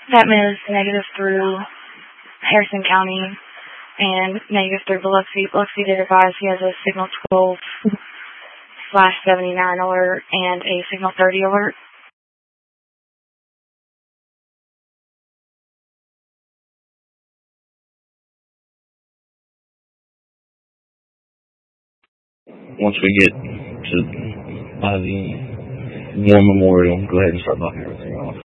That is negative through Harrison County and negative through Biloxi. Biloxi did advise he has a signal 12/79 alert and a signal 30 alert. Once we get to by the War Memorial, go ahead and start knocking everything off.